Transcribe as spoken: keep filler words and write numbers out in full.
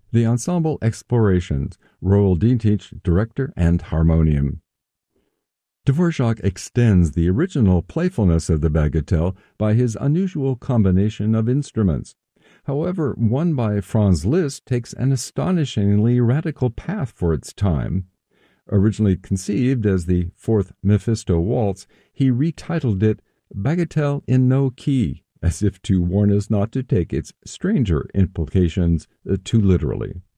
The Ensemble Explorations, Royal Dietrich, director and harmonium. Dvorak extends the original playfulness of the bagatelle by his unusual combination of instruments. However, one by Franz Liszt takes an astonishingly radical path for its time. Originally conceived as the Fourth Mephisto Waltz, he retitled it Bagatelle in No Key, as if to warn us not to take its stranger implications too literally.